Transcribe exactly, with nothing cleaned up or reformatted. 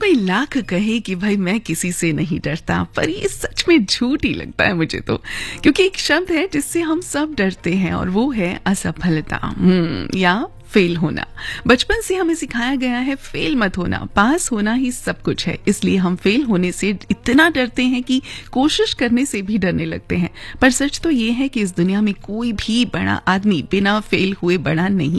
कोई लाख कहे कि भाई मैं किसी से नहीं डरता, पर ये सच में झूठ ही लगता है मुझे तो, क्योंकि एक शब्द है जिससे हम सब डरते हैं और वो है असफलता या फेल होना। बचपन से हमें सिखाया गया है फेल मत होना, पास होना ही सब कुछ है। इसलिए हम फेल होने से इतना डरते हैं कि कोशिश करने से भी डरने लगते हैं। पर सच तो ये है कि इस दुनिया में कोई भी बड़ा आदमी बिना फेल हुए बड़ा नहीं